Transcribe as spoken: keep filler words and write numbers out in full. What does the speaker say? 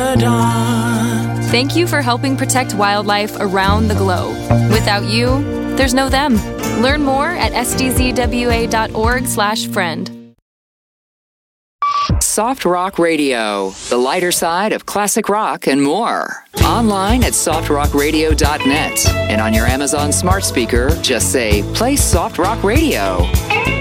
dawn. Thank you for helping protect wildlife around the globe. Without you, there's no them. Learn more at s d z w a dot org slash friend. Soft Rock Radio, the lighter side of classic rock and more. Online at soft rock radio dot net. And on your Amazon smart speaker, just say, play Soft Rock Radio.